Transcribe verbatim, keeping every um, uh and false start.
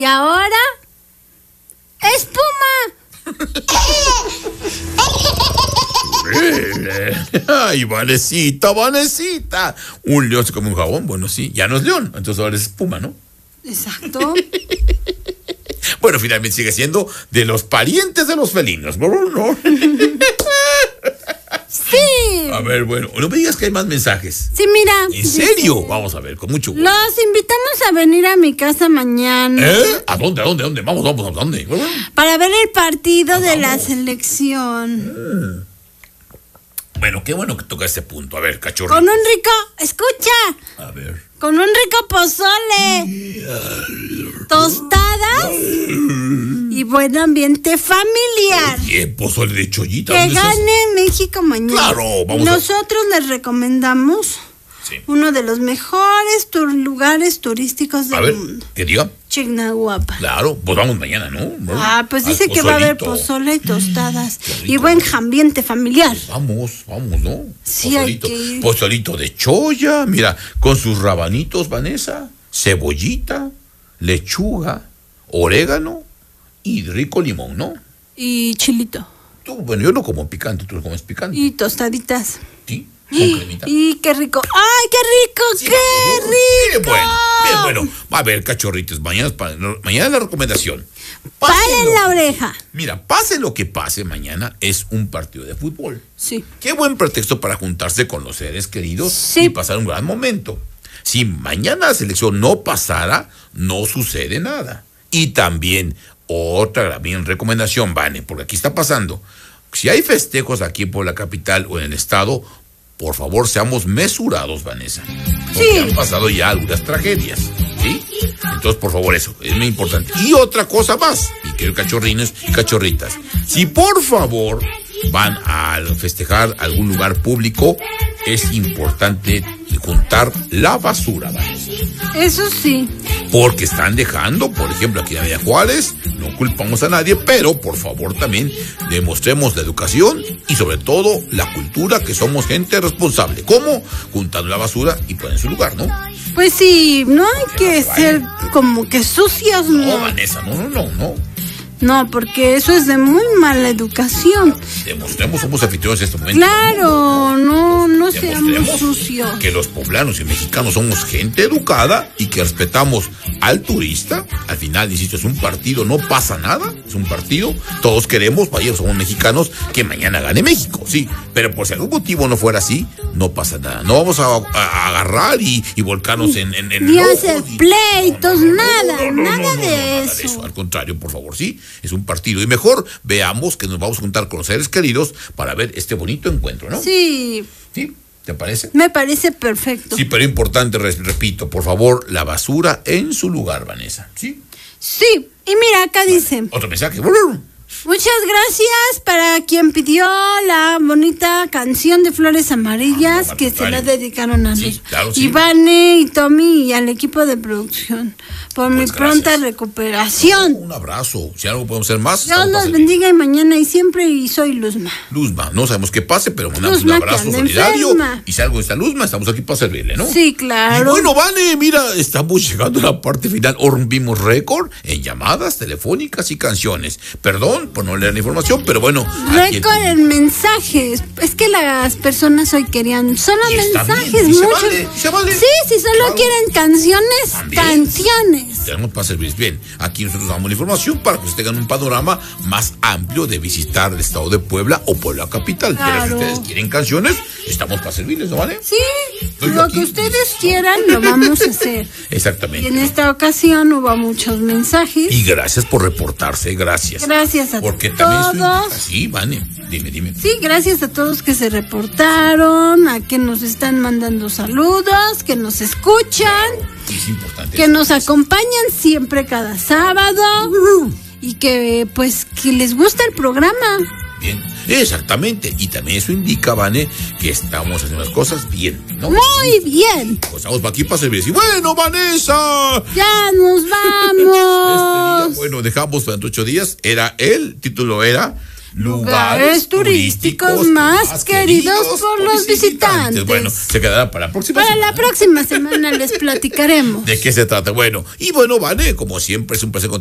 Y ahora, espuma. Ay, Vanecita, Vanecita. Un león se come un jabón, bueno, sí, ya no es león, entonces ahora es espuma, ¿no? Exacto. Bueno, finalmente sigue siendo de los parientes de los felinos, ¿no? Sí. A ver, bueno, no me digas que hay más mensajes. Sí, mira. ¿En serio? Dice, vamos a ver, con mucho gusto. Los invitamos a venir a mi casa mañana. ¿Eh? ¿A dónde? ¿A dónde? ¿A dónde? Vamos, vamos, ¿a dónde? Para ver el partido ah, de vamos. la selección. Mm. Bueno, qué bueno que toca este punto. A ver, cachorro. Con un rico, escucha. A ver. Con un rico pozole. Tostadas. Y buen ambiente familiar. Oye, pozole de chollita. Que gane México mañana. Claro, vamos Nosotros a... les recomendamos sí. uno de los mejores tur lugares turísticos del a ver, mundo. ¿Qué diga? Chignahuapan. Claro, pues vamos mañana, ¿no? Ah, pues dice que va a haber pozole y tostadas. Y buen ambiente familiar. Pues vamos, vamos, ¿no? Sí, pozolito, hay que ir. Pozolito de cholla, mira, con sus rabanitos, Vanessa, cebollita, lechuga, orégano y rico limón, ¿no? Y chilito. Tú, bueno, yo no como picante, tú lo comes picante. Y tostaditas. Sí, con cremita. Y qué rico. ¡Ay, qué rico! Sí, ¡Qué vamos, rico! Bien bueno, bien bueno. A ver, cachorritos, mañana, mañana la recomendación. Paren la oreja. Mira, pase lo que pase mañana, es un partido de fútbol. Sí. Qué buen pretexto para juntarse con los seres queridos sí. y pasar un gran momento. Si mañana la selección no pasara, no sucede nada. Y también, otra bien recomendación, Vane, porque aquí está pasando. Si hay festejos aquí por la capital o en el estado, por favor, seamos mesurados, Vanessa. Porque sí. han pasado ya algunas tragedias, ¿sí? Entonces, por favor, eso es muy importante. Y otra cosa más, y queridos cachorrines y cachorritas, si por favor van a festejar algún lugar público, es importante juntar la basura, Vanessa. Eso sí. Porque están dejando, por ejemplo, aquí en Avenida Juárez, no culpamos a nadie, pero por favor también demostremos la educación y sobre todo la cultura, que somos gente responsable. ¿Cómo? Juntando la basura y ponen en su lugar, ¿no? Pues sí, no hay que ser como que sucios, ¿no? No, Vanessa, no, no, no, no. No, porque eso es de muy mala educación. Demostremos, somos anfitriones en este momento. Claro, no, no seamos sucios. Que los poblanos y mexicanos somos gente educada y que respetamos al turista. Al final, insisto, es un partido, no pasa nada, es un partido. Todos queremos, vaya, somos mexicanos, que mañana gane México, sí. Pero por si algún motivo no fuera así, no pasa nada. No vamos a, a, a agarrar y, y volcarnos en... en, en ni hacer pleitos, no, no, nada, no, no, nada, no, no, de nada eso. de eso. Al contrario, por favor, sí. Es un partido y mejor veamos que nos vamos a juntar con los seres queridos para ver este bonito encuentro, ¿no? Sí. ¿Sí? ¿Te parece? Me parece perfecto. Sí, pero importante, repito, por favor, la basura en su lugar, Vanessa. ¿Sí? Sí. Y mira, acá vale. dice. Otro mensaje. Muchas gracias para quien pidió la bonita canción de Flores Amarillas, ah, no, que se la dedicaron a sí, claro, sí. Ivane y Tommy y al equipo de producción por pues mi gracias. pronta recuperación. Un abrazo. Si algo podemos hacer más. Dios los bendiga y mañana y siempre, y soy Luzma. Luzma, no sabemos qué pase, pero mandamos Luzma, un abrazo solidario. Enferma. Y si algo está Luzma, estamos aquí para servirle, ¿no? Sí, claro. Y bueno, Vane, mira, estamos llegando a la parte final. Hoy rompimos récord en llamadas telefónicas y canciones. Perdón por no leer la información, pero bueno. Récord en mensajes. Es que las personas hoy querían solo mensajes, mucho. Se vale, se vale. Sí, si solo claro. quieren canciones, también. canciones. Tenemos para servir bien. Aquí nosotros damos la información para que ustedes tengan un panorama más amplio de visitar el estado de Puebla o Puebla capital. Claro. Pero si ustedes quieren canciones, estamos para servirles, ¿no vale? Sí, Estoy lo aquí. que ustedes quieran lo vamos a hacer. Exactamente. Y en esta ocasión hubo muchos mensajes. Y gracias por reportarse, gracias. Gracias a Porque todos. También sí, Vane, dime, dime. Sí, gracias a todos que se reportaron, a que nos están mandando saludos, que nos escuchan. Es importante. Que nos acompañan siempre cada sábado uh-huh. y que pues que les gusta el programa. Bien, exactamente. Y también eso indica, Vane, que estamos haciendo las cosas bien, ¿no? Muy bien. Pues estamos aquí para servir. Y bueno, Vanessa. Ya nos vamos. Este día, bueno, dejamos durante ocho días. Era el título era lugares turísticos más queridos por los visitantes. Bueno, se quedará para la próxima Para semana. la próxima semana les platicaremos. ¿De qué se trata? Bueno, y bueno, vale, como siempre es un placer